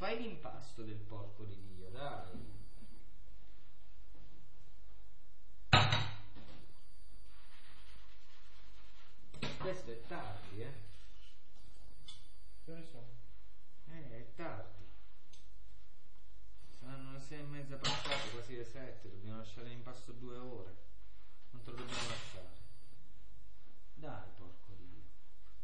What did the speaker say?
fai l'impasto del porco di Dio, dai. Questo è tardi, Che ne so? È tardi. Saranno le 6:30 passate, quasi le 7. Dobbiamo lasciare l'impasto 2 ore. Non te lo dobbiamo lasciare. Dai, porco